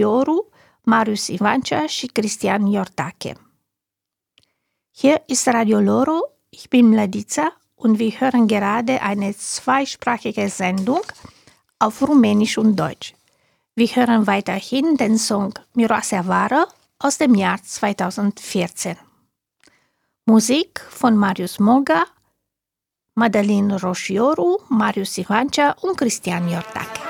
Roșioru, Marius Ivancea și Cristian Iordache. Hier ist Radio Loro, ich bin Mladița und wir hören gerade eine zweisprachige Sendung auf Rumänisch und Deutsch. Wir hören weiterhin den Song Miroase Vară aus dem Jahr 2014. Musik von Marius Moga, Madalin Roșioru, Marius Ivancea und Cristian Iordache.